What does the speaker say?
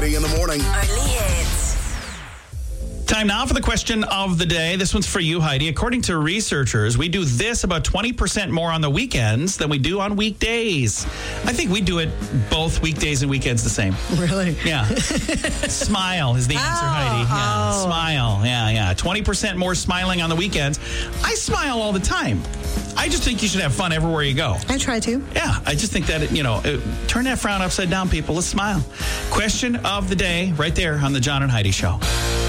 Heidi in the morning. Early hits. Time now for the question of the day. This one's for you, Heidi. According to researchers, we do this about 20% more on the weekends than we do on weekdays. I think we do it both weekdays and weekends the same. Really? Yeah. Smile is the answer, Heidi. Yeah. Smile. Yeah. 20% more smiling on the weekends. I smile all the time. I just think you should have fun everywhere you go. I try to. Yeah, I just think that, turn that frown upside down, people. Let's smile. Question of the day right there on the John and Heidi Show.